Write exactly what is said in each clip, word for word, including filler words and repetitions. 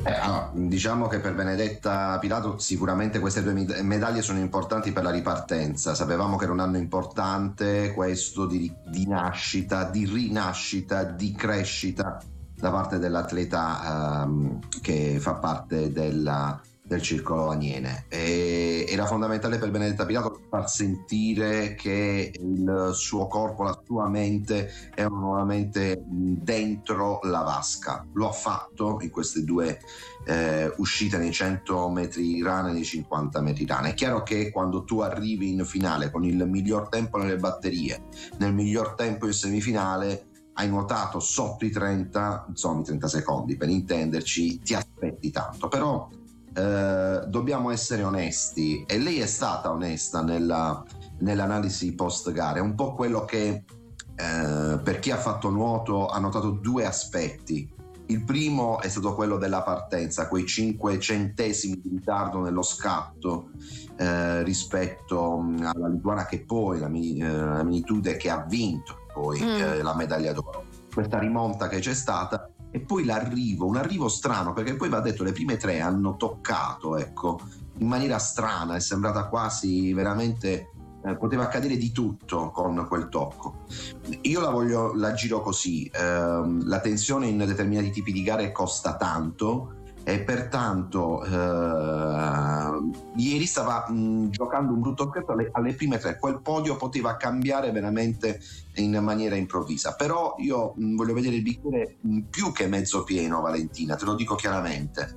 Eh, allora, diciamo che per Benedetta Pilato sicuramente queste due medaglie sono importanti per la ripartenza. Sapevamo che era un anno importante questo di, di nascita, di rinascita, di crescita da parte dell'atleta ehm, che fa parte della, del circolo Aniene. E, era fondamentale per Benedetta Pilato far sentire che il suo corpo, la sua mente erano nuovamente dentro la vasca. Lo ha fatto in queste due eh, uscite nei cento metri rana e nei cinquanta metri rana. È chiaro che quando tu arrivi in finale con il miglior tempo nelle batterie, nel miglior tempo in semifinale, hai nuotato sotto i trenta, insomma i trenta secondi per intenderci, ti aspetti tanto, però eh, dobbiamo essere onesti, e lei è stata onesta nella, nell'analisi post gara. È un po' quello che eh, per chi ha fatto nuoto ha notato due aspetti. Il primo è stato quello della partenza, quei cinque centesimi di ritardo nello scatto eh, rispetto alla lituana, che poi la, eh, la Minitude che ha vinto poi mm. eh, la medaglia d'oro, questa rimonta che c'è stata, e poi l'arrivo, un arrivo strano, perché poi va detto le prime tre hanno toccato, ecco, in maniera strana, è sembrata quasi veramente eh, poteva accadere di tutto con quel tocco. Io la voglio, la giro così, ehm, la tensione in determinati tipi di gare costa tanto, e pertanto eh, ieri stava mh, giocando un brutto scherzo alle, alle prime tre. Quel podio poteva cambiare veramente in maniera improvvisa, però io mh, voglio vedere il bicchiere mh, più che mezzo pieno, Valentina, te lo dico chiaramente.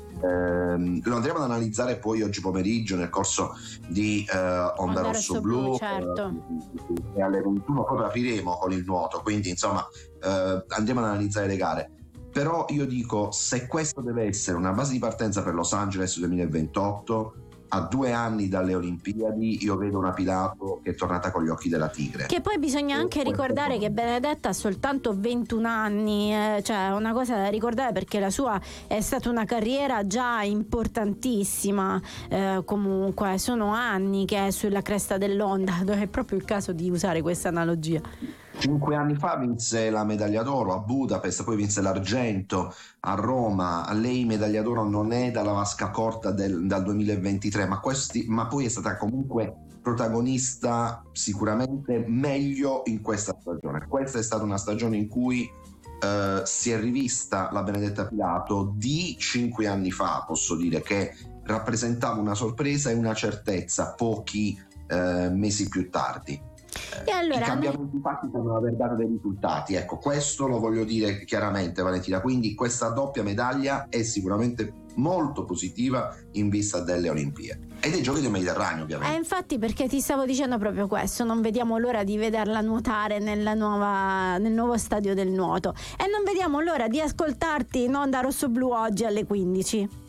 Eh, lo andremo ad analizzare poi oggi pomeriggio nel corso di eh, Onda, Onda Rosso, Rosso Blu, Blu certo. eh, e alle ventuno proprio apriremo con il nuoto, quindi insomma eh, andremo ad analizzare le gare. Però io dico, se questo deve essere una base di partenza per Los Angeles duemilaventotto, a due anni dalle Olimpiadi, io vedo una Pilato che è tornata con gli occhi della tigre. Che poi bisogna anche ricordare che Benedetta ha soltanto ventuno anni, eh, cioè una cosa da ricordare, perché la sua è stata una carriera già importantissima, eh, comunque sono anni che è sulla cresta dell'onda, dove è proprio il caso di usare questa analogia. Cinque anni fa vinse la medaglia d'oro a Budapest, poi vinse l'argento a Roma. A lei medaglia d'oro non è dalla vasca corta del, dal duemilaventitré, ma, questi, ma poi è stata comunque protagonista sicuramente meglio in questa stagione. Questa è stata una stagione in cui eh, si è rivista la Benedetta Pilato di cinque anni fa, posso dire, che rappresentava una sorpresa e una certezza pochi eh, mesi più tardi. E allora, i cambiamenti fatti devono aver dato dei risultati, ecco, questo lo voglio dire chiaramente, Valentina. Quindi questa doppia medaglia è sicuramente molto positiva in vista delle Olimpiadi e dei Giochi del Mediterraneo, ovviamente. Eh, infatti, perché ti stavo dicendo proprio questo, non vediamo l'ora di vederla nuotare nella nuova, nel nuovo stadio del nuoto, e non vediamo l'ora di ascoltarti in Onda Rosso Blu oggi alle quindici.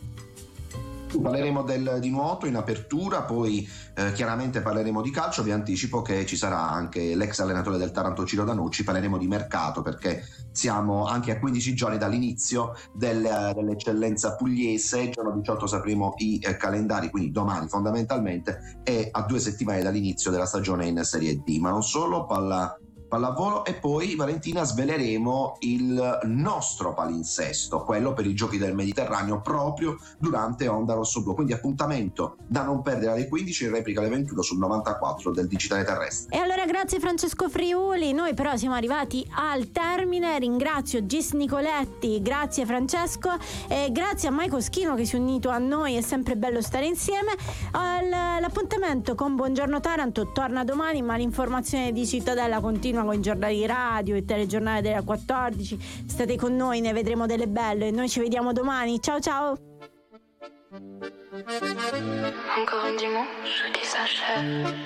Parleremo del, di nuoto in apertura, poi eh, chiaramente parleremo di calcio. Vi anticipo che ci sarà anche l'ex allenatore del Taranto Ciro Danucci. Parleremo di mercato, perché siamo anche a quindici giorni dall'inizio del, dell'eccellenza pugliese. Giorno diciotto sapremo i eh, calendari, quindi domani fondamentalmente, e a due settimane dall'inizio della stagione in Serie D. Ma non solo, palla pallavolo, e poi, Valentina, sveleremo il nostro palinsesto, quello per i Giochi del Mediterraneo, proprio durante Onda Rosso Blu. Quindi appuntamento da non perdere alle quindici, in replica alle ventuno sul novantaquattro del Digitale Terrestre. E allora grazie Francesco Friuli, noi però siamo arrivati al termine. Ringrazio Gis Nicoletti, grazie Francesco, e grazie a Maico Schino che si è unito a noi. È sempre bello stare insieme. L'appuntamento con Buongiorno Taranto torna domani, ma l'informazione di Cittadella continua con i giornali radio e telegiornale della quattordici. State con noi, ne vedremo delle belle, e noi ci vediamo domani. Ciao ciao. Encore un dimanche qui s'achève.